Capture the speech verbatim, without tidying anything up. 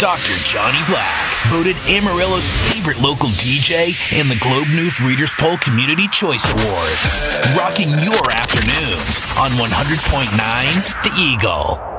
Doctor Johnny Black, voted Amarillo's favorite local D J in the Globe News Readers Poll Community Choice Award. Rocking your afternoons on one hundred point nine The Eagle.